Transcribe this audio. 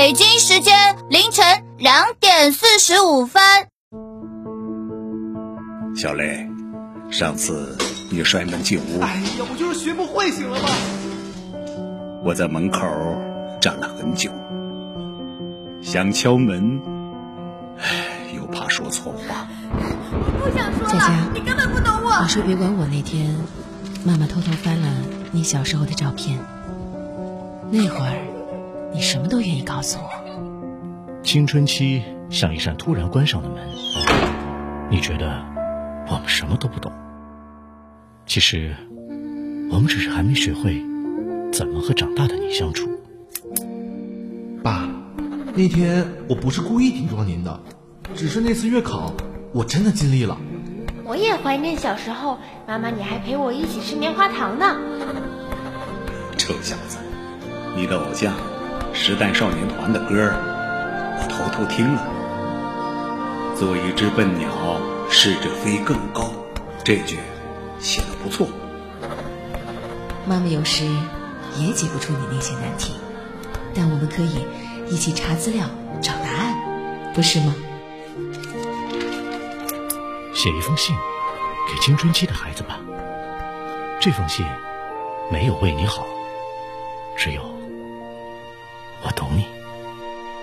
北京时间凌晨2点45分。 小雷，上次你摔门进屋， 哎呀，不就是学不会醒了吗？ 我在门口站了很久，想敲门，又怕说错话。 不想说了， 佳佳， 你根本不懂我。 你说别管我那天，妈妈偷偷翻了你小时候的照片，那会儿你什么都愿意告诉我。 青春期像一扇突然关上的门，你觉得我们什么都不懂，其实我们只是还没学会怎么和长大的你相处。 爸，那天我不是故意顶撞您的，只是那次月考我真的尽力了。 我也怀念小时候，妈妈你还陪我一起吃棉花糖呢。 臭小子，你的偶像时代少年团的歌我偷偷听了。做一只笨鸟，试着飞更高，这句写得不错。 妈妈有时也解不出你那些难题，但我们可以一起查资料找答案，不是吗？ 写一封信给青春期的孩子吧，这封信没有为你好，只有我懂你。